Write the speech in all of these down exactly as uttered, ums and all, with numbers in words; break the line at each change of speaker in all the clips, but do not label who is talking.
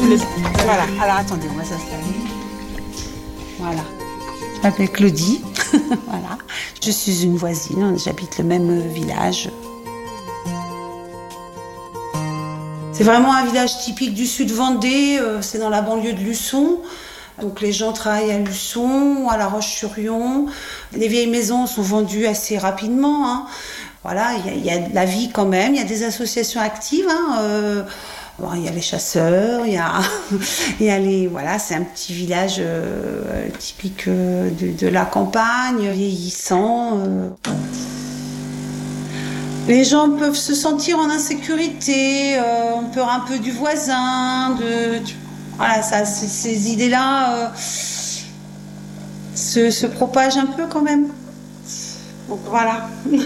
Le... Voilà, alors attendez, on va s'installer. Voilà. Je m'appelle Claudie, voilà. Je suis une voisine, j'habite le même village. C'est vraiment un village typique du sud Vendée, c'est dans la banlieue de Luçon. Donc les gens travaillent à Luçon, à La Roche-sur-Yon. Les vieilles maisons sont vendues assez rapidement, hein. Voilà, il y, y a de la vie quand même, il y a des associations actives, hein. euh, bon, il y a les chasseurs, il y a, il y a les... Voilà, c'est un petit village euh, typique euh, de, de la campagne, vieillissant. Euh. Les gens peuvent se sentir en insécurité, euh, on peur un peu du voisin, de... Voilà, ça, ces, ces idées-là euh, se, se propagent un peu quand même. Donc voilà.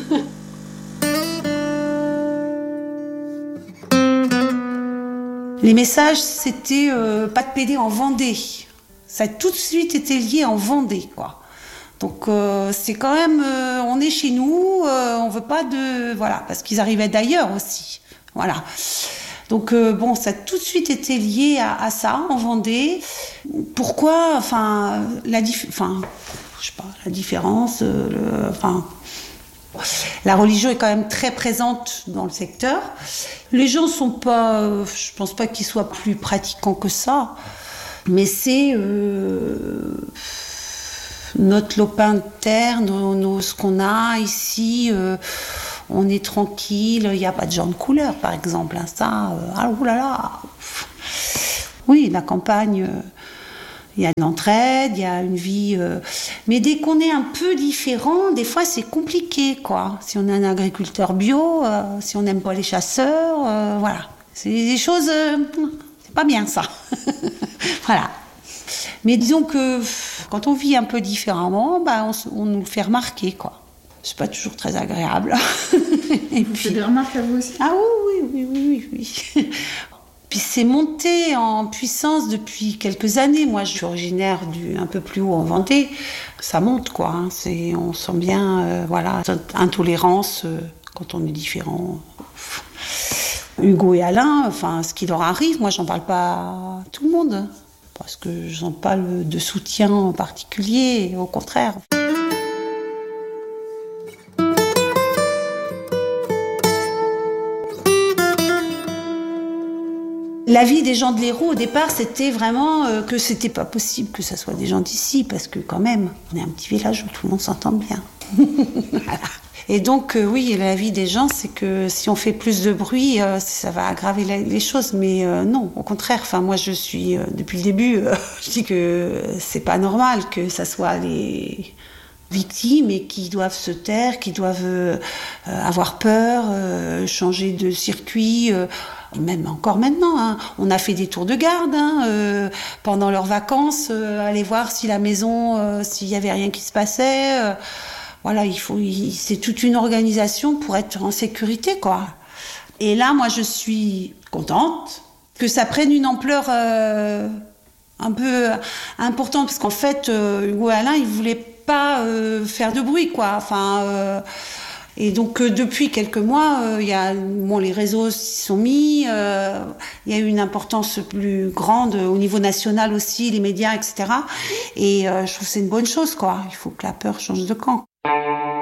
Les messages, c'était euh, pas de pédé en Vendée. Ça a tout de suite été lié en Vendée, quoi. Donc euh, c'est quand même, euh, on est chez nous, euh, on veut pas de, voilà, parce qu'ils arrivaient d'ailleurs aussi, voilà. Donc euh, bon, ça a tout de suite été lié à, à ça en Vendée. Pourquoi, enfin, la, dif- enfin, je sais pas, la différence, euh, le, enfin. La religion est quand même très présente dans le secteur. Les gens sont pas, euh, je pense pas qu'ils soient plus pratiquants que ça, mais c'est euh, notre lopin de terre, nos, nos, ce qu'on a ici. Euh, on est tranquille, il n'y a pas de gens de couleur, par exemple. Hein, ça, euh, ah oulala. Oui, la campagne. Euh, Il y a de l'entraide, il y a une vie... Euh... Mais dès qu'on est un peu différent, des fois, c'est compliqué, quoi. Si on est un agriculteur bio, euh, si on n'aime pas les chasseurs, euh, voilà. C'est des choses... Euh... C'est pas bien, ça. Voilà. Mais disons que quand on vit un peu différemment, bah, on, on nous le fait remarquer, quoi. C'est pas toujours très agréable.
Et vous puis... faites des remarques à vous aussi ?
Ah oui, oui, oui, oui, oui. Puis c'est monté en puissance depuis quelques années. Moi, je suis originaire du un peu plus haut en Vendée. Ça monte, quoi. Hein. C'est, on sent bien, euh, voilà, intolérance euh, quand on est différent. Hugo et Alain, enfin, ce qui leur arrive, moi, j'en parle pas à tout le monde parce que je sens pas le, de soutien en particulier. Au contraire. La vie des gens de l'Hérault, au départ, c'était vraiment euh, que c'était pas possible que ça soit des gens d'ici, parce que quand même, on est un petit village où tout le monde s'entend bien. Voilà. Et donc, euh, oui, la vie des gens, c'est que si on fait plus de bruit, euh, ça va aggraver la, les choses. Mais euh, non, au contraire. Enfin, moi, je suis, euh, depuis le début, euh, je dis que c'est pas normal que ça soit les victimes et qui doivent se taire, qui doivent euh, avoir peur, euh, changer de circuit... Euh, Même encore maintenant, hein. On a fait des tours de garde hein, euh, pendant leurs vacances, euh, aller voir si la maison, euh, s'il y avait rien qui se passait. Euh, voilà, il faut, il, c'est toute une organisation pour être en sécurité, quoi. Et là, moi, je suis contente que ça prenne une ampleur euh, un peu importante, parce qu'en fait, euh, Hugo et Alain, ils voulaient pas euh, faire de bruit, quoi. Enfin. Euh, Et donc euh, depuis quelques mois, il euh, y a bon, les réseaux s'y sont mis, il euh, y a eu une importance plus grande au niveau national aussi, les médias, et cetera. Et euh, je trouve que c'est une bonne chose, quoi. Il faut que la peur change de camp.